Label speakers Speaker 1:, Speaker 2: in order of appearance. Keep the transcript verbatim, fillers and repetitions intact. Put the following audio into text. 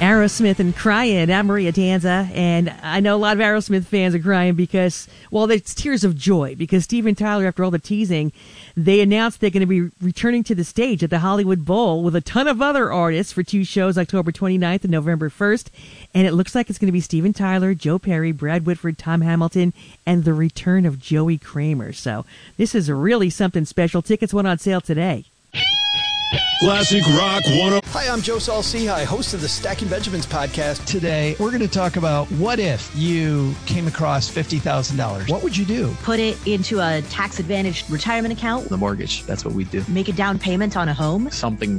Speaker 1: Aerosmith and Crying. I'm Maria Danza, and I know a lot of Aerosmith fans are crying because, well, it's tears of joy because Steven Tyler, after all the teasing, they announced they're going to be returning to the stage at the Hollywood Bowl with a ton of other artists for two shows, October twenty-ninth and November first, and it looks like it's going to be Steven Tyler, Joe Perry, Brad Whitford, Tom Hamilton, and the return of Joey Kramer. So this is really something special. Tickets went on sale today.
Speaker 2: Classic Rock one oh.
Speaker 3: Hi, I'm Joe Saul-Sehy, host of the Stacking Benjamins podcast.
Speaker 4: Today, we're going to talk about what if you came across fifty thousand dollars. What would you do?
Speaker 5: Put it into a tax-advantaged retirement account.
Speaker 6: The mortgage, that's what we do.
Speaker 5: Make a down payment on a home.
Speaker 6: Something